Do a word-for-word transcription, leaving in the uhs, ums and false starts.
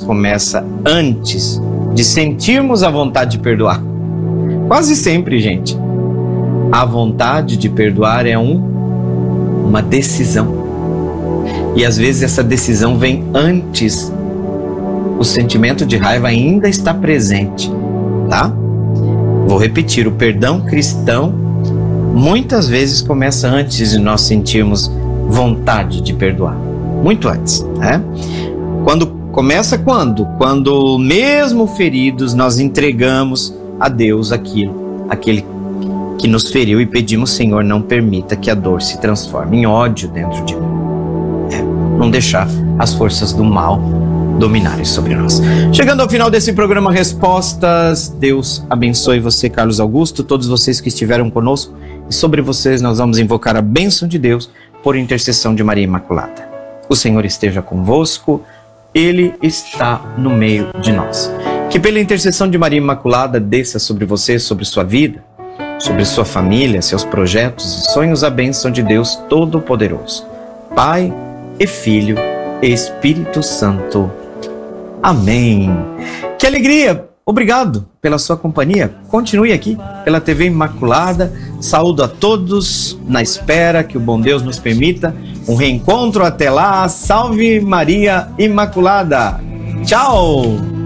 começa antes de sentirmos a vontade de perdoar. Quase sempre, gente, a vontade de perdoar é um, uma decisão. E às vezes essa decisão vem antes. O sentimento de raiva ainda está presente, tá? Vou repetir, o perdão cristão muitas vezes começa antes de nós sentirmos vontade de perdoar. Muito antes, né? Quando começa quando? Quando mesmo feridos nós entregamos a Deus aquilo, aquele que nos feriu e pedimos: Senhor, não permita que a dor se transforme em ódio dentro de mim. É, não deixar as forças do mal dominarem sobre nós. Chegando ao final desse programa Respostas, Deus abençoe você, Carlos Augusto, todos vocês que estiveram conosco, e sobre vocês nós vamos invocar a bênção de Deus por intercessão de Maria Imaculada. O Senhor esteja convosco, Ele está no meio de nós. Que pela intercessão de Maria Imaculada desça sobre você, sobre sua vida, sobre sua família, seus projetos e sonhos a bênção de Deus Todo-Poderoso, Pai e Filho e Espírito Santo. Amém. Que alegria! Obrigado pela sua companhia. Continue aqui pela T V Imaculada. Saúdo a todos na espera que o bom Deus nos permita um reencontro. Até lá. Salve Maria Imaculada. Tchau!